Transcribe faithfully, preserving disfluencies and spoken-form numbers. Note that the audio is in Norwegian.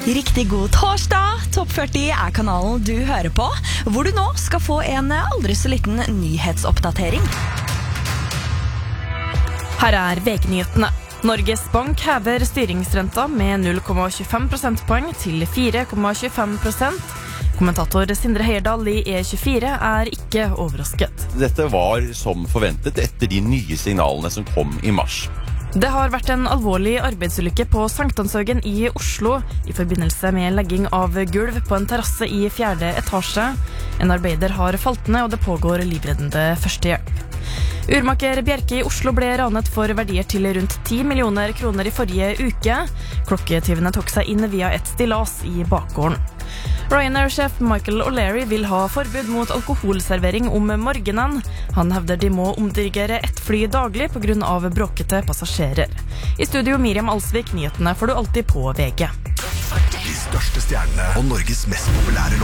Riktig god torsdag. Topp førti er kanalen du hører på, hvor du nå skal få en aldri så liten nyhetsoppdatering. Her er V G-nyhetene. Norges Bank hever styringsrenta med null komma tjuefem prosentpoeng til fire komma tjuefem prosent. Kommentator Sindre Heyerdahl i E tjuefire er ikke overrasket. Dette var som forventet etter de nye signalene som kom i mars. Det har vært en alvorlig arbeidsulykke på Sankthanshaugen i Oslo i forbindelse med legging av gulv på en terrasse i fjerde etasje. En arbeider har falt ned, og det pågår livreddende førstehjelp. Urmaker Bjerke i Oslo ble ranet for verdier til rundt ti millioner kroner i forrige uke. Klokketyvene tok seg inn via et stillas i bakgården. Ryanair-sjef Michael O'Leary vil ha forbud mot alkoholservering om morgenen. Han hevder de må omdirigere ett fly daglig på grunn av bråkete passasjerer. I studio Miriam Alsvik, nyhetene får du alltid på V G. De største stjernene og Norges mest populære